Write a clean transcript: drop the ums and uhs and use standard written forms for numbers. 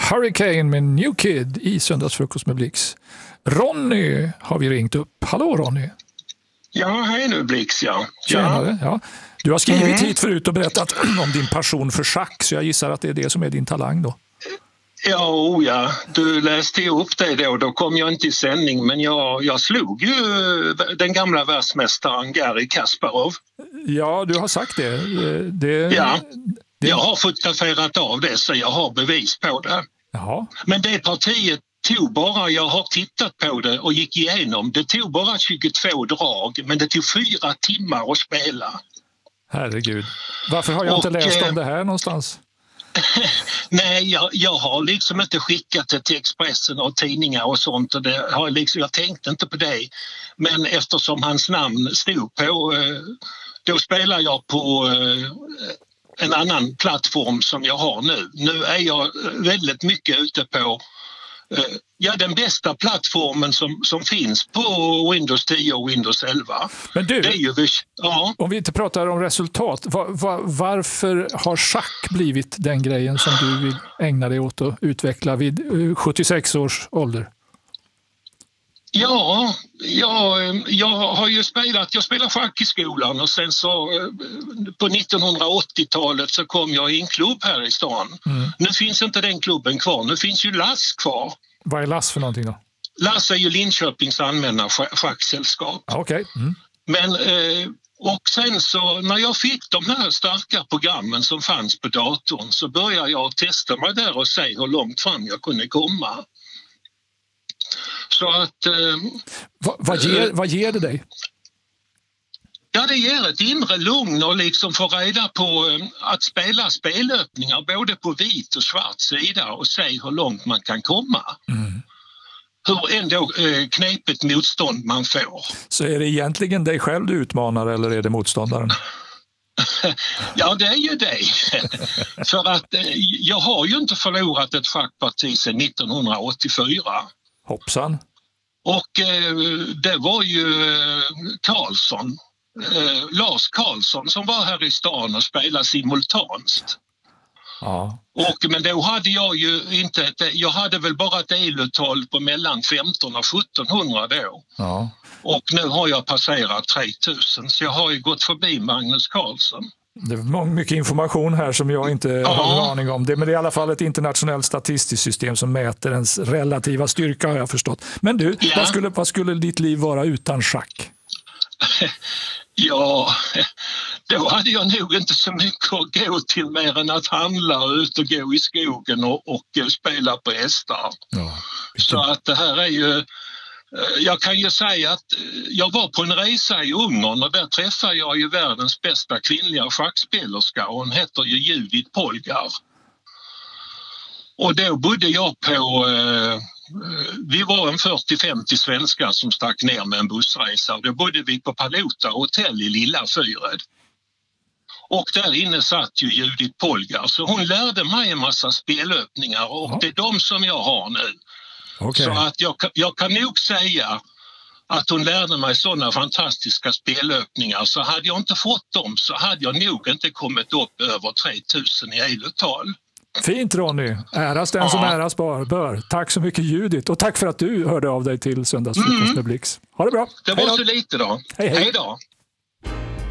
Hurricane med New Kid i Söndagsfrukost med Blix. Ronny har vi ringt upp. Hallå Ronny. Ja, hej nu Blix, ja. Tjenare, ja. Du har skrivit hit förut och berättat om din passion för schack, så jag gissar att det är det som är din talang då. Ja, du läste upp det då kom jag inte i sändning, men jag slog ju den gamla världsmästaren Garry Kasparov. Ja, du har sagt det. Jag har fotograferat av det, så jag har bevis på det. Jaha. Men det partiet jag har tittat på det och gick igenom, det tog bara 22 drag, men det tog 4 timmar att spela. Herregud. Varför har jag inte läst om det här någonstans? Nej, jag har liksom inte skickat det till Expressen och tidningar och sånt. Och det har jag tänkte inte på det. Men eftersom hans namn stod på, då spelar jag på en annan plattform som jag har nu. Nu är jag väldigt mycket ute på den bästa plattformen som finns på Windows 10 och Windows 11. Men du, det är ju, om vi inte pratar om resultat, varför har schack blivit den grejen som du vill ägna dig åt att utveckla vid 76 års ålder? Ja, jag har ju jag spelar schack i skolan och sen så på 1980-talet så kom jag i en klubb här i stan. Nu finns inte den klubben kvar, nu finns ju LASS kvar. Vad är LASS för någonting då? LASS är ju Linköpings allmänna schacksällskap. Okej. Men och sen så när jag fick de här starka programmen som fanns på datorn så började jag testa mig där och se hur långt fram jag kunde komma. Så att... Vad ger det dig? Ja, det ger ett inre lugn och liksom få reda på att spela spelöppningar både på vit och svart sida och se hur långt man kan komma. Hur ändå knepigt motstånd man får. Så är det egentligen dig själv du utmanar eller är det motståndaren? Ja, det är ju det. För att jag har ju inte förlorat ett schackparti sedan 1984. Hoppsan. Och det var ju Lars Karlsson som var här i stan och spelade simultanskt. Ja. Men då hade jag ju inte jag hade väl bara ett elutal på mellan 15 och 1700 då. Ja. Och nu har jag passerat 3000 så jag har ju gått förbi Magnus Carlsen. Det är mycket information här som jag inte har en aning om. Men det är i alla fall ett internationellt statistiskt system som mäter ens relativa styrka har jag förstått. Men du, vad skulle ditt liv vara utan schack? Ja, då hade jag nog inte så mycket att gå till mer än att handla och ut och gå i skogen och spela på hästar. Ja, så att det här är ju... Jag kan ju säga att jag var på en resa i Ungern och där träffade jag ju världens bästa kvinnliga schackspelerska och hon heter ju Judith Polgar. Och då bodde jag på... vi var en 40-50 svenskar som stack ner med en bussresa och då bodde vi på Palota hotell i Lilla Fyred. Och där inne satt ju Judith Polgar så hon lärde mig en massa spelöppningar och det är de som jag har nu. Okay. Så att jag kan nog säga att hon lärde mig sådana fantastiska spelöppningar så hade jag inte fått dem så hade jag nog inte kommit upp över 3000 i elutal. Fint Ronny, äras den som äras bör. Tack så mycket Judith och tack för att du hörde av dig till Söndagsfrukost med Blix. Ha det bra. Det var så lite då. Hej. Hej då.